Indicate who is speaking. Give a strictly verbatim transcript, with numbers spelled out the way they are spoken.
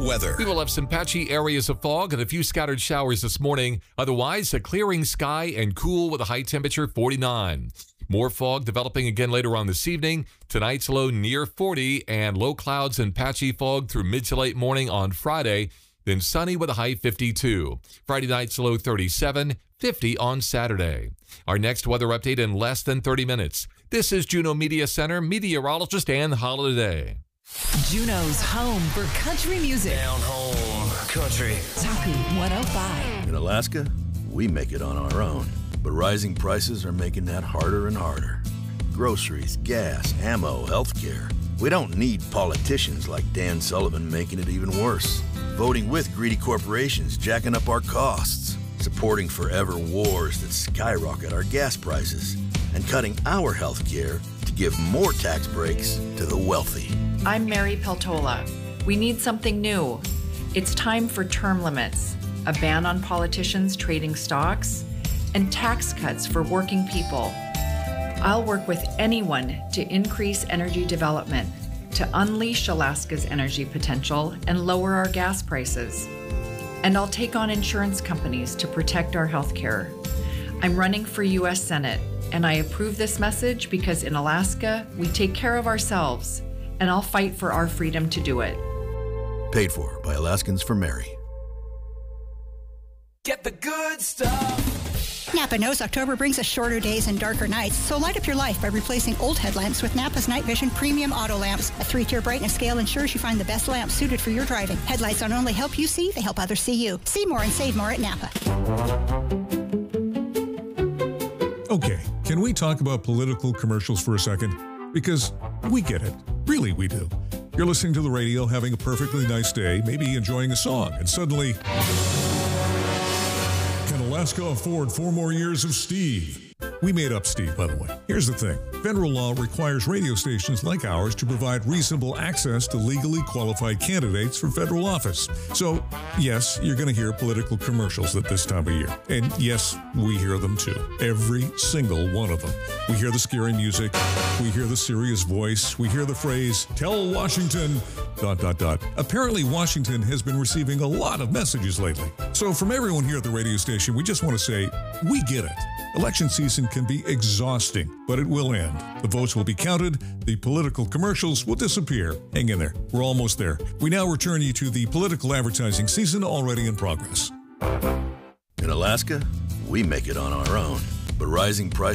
Speaker 1: weather.
Speaker 2: We will have some patchy areas of fog and a few scattered showers this morning. Otherwise, a clearing sky and cool with a high temperature forty-nine. More fog developing again later on this evening. Tonight's low near forty and low clouds and patchy fog through mid to late morning on Friday. Then sunny with a high fifty-two. Friday night's low thirty-seven, fifty on Saturday. Our next weather update in less than thirty minutes. This is Juneau Media Center meteorologist Ann Holiday.
Speaker 3: Juneau's home for country music.
Speaker 4: Down home country.
Speaker 3: Taku one oh five.
Speaker 5: In Alaska, we make it on our own. But rising prices are making that harder and harder. Groceries, gas, ammo, healthcare. We don't need politicians like Dan Sullivan making it even worse. Voting with greedy corporations jacking up our costs. Supporting forever wars that skyrocket our gas prices. And cutting our healthcare to give more tax breaks to the wealthy.
Speaker 6: I'm Mary Peltola. We need something new. It's time for term limits, a ban on politicians trading stocks, and tax cuts for working people. I'll work with anyone to increase energy development, to unleash Alaska's energy potential and lower our gas prices. And I'll take on insurance companies to protect our health care. I'm running for U S Senate, and I approve this message because in Alaska, we take care of ourselves, and I'll fight for our freedom to do it.
Speaker 5: Paid for by Alaskans for Mary.
Speaker 4: Get the good stuff.
Speaker 7: Napa knows October brings us shorter days and darker nights, so light up your life by replacing old headlamps with Napa's Night Vision Premium Auto Lamps. A three-tier brightness scale ensures you find the best lamp suited for your driving. Headlights don't only help you see, they help others see you. See more and save more at Napa.
Speaker 8: Okay, can we talk about political commercials for a second? Because we get it. Really, we do. You're listening to the radio, having a perfectly nice day, maybe enjoying a song, and suddenly... Can Alaska afford four more years of Steve? We made up Steve, by the way. Here's the thing. Federal law requires radio stations like ours to provide reasonable access to legally qualified candidates for federal office. So, yes, you're going to hear political commercials at this time of year. And yes, we hear them too. Every single one of them. We hear the scary music. We hear the serious voice. We hear the phrase, tell Washington, dot, dot, dot. Apparently, Washington has been receiving a lot of messages lately. So from everyone here at the radio station, we just want to say, we get it. Election season can be exhausting, but it will end. The votes will be counted. The political commercials will disappear. Hang in there. We're almost there. We now return you to the political advertising season already in progress.
Speaker 5: In Alaska, we make it on our own. But rising prices